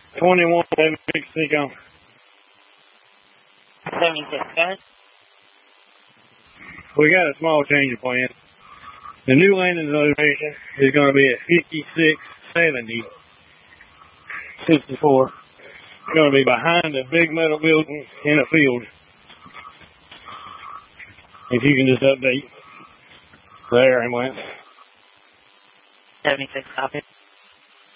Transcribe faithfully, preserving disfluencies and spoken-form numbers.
twenty-one seventy-six, think on. seventy-six, got it. We got a small change of plan. The new landing location is going to be at fifty-six seventy sixty-four. It's going to be behind a big metal building in a field. If you can just update there and went. seventy-six, copy.